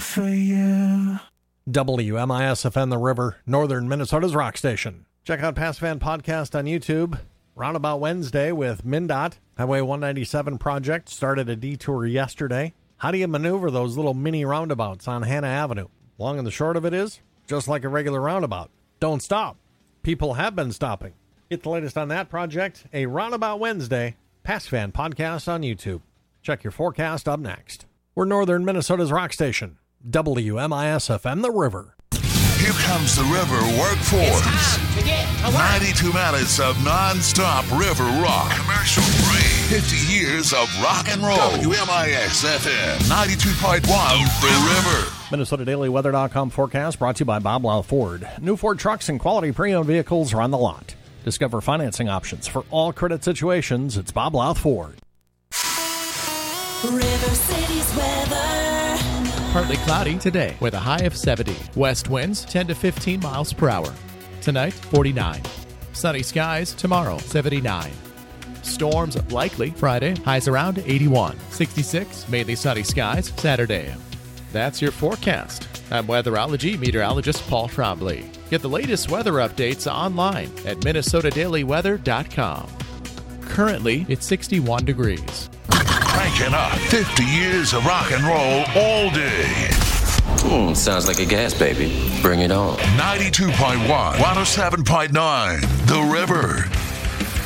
for you. WMIS-FM The River, Northern Minnesota's rock station. Check out Past Fan Podcast on YouTube. Roundabout Wednesday with MnDOT. Highway 197 project started a detour yesterday. How do you maneuver those little mini roundabouts on Hannah Avenue? Long and the short of it is, just like a regular roundabout, don't stop. People have been stopping. Get the latest on that project, a Roundabout Wednesday, Past Fan Podcast on YouTube. Check your forecast up next. We're Northern Minnesota's rock station, WMIS-FM The River. Here comes the River Workforce. It's time to get to work. 92 minutes of non-stop river rock. Commercial free. 50 years of rock and roll. WMIS-FM 92.1 The River. MinnesotaDailyWeather.com forecast brought to you by Bob Lau Ford. New Ford trucks and quality pre-owned vehicles are on the lot. Discover financing options for all credit situations. It's Bob Lau Ford. River City's weather. Partly cloudy today with a high of 70. West winds 10 to 15 miles per hour. Tonight, 49. Sunny skies tomorrow, 79. Storms likely Friday, highs around 81. 66, mainly sunny skies Saturday. That's your forecast. I'm weatherology meteorologist Paul Trombley. Get the latest weather updates online at MinnesotaDailyWeather.com. Currently, it's 61 degrees. Cranking up 50 years of rock and roll all day. Sounds like a gas, baby. Bring it on. 92.1, 107.9, The River.